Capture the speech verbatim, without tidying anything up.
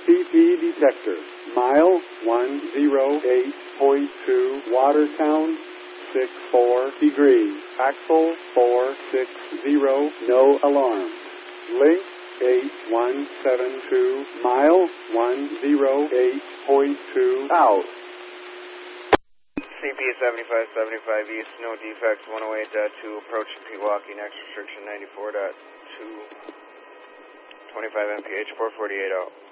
T P detector. Mile one oh eight point two, Watertown, six four degrees. Axle four six zero, no alarm. Link eight one seven two, mile one oh eight point two, out. C P seventy-five seventy-five East, no defects, one oh eight point two, approaching Pewaukee, next restriction ninety-four point two, twenty-five M P H, four forty-eight out.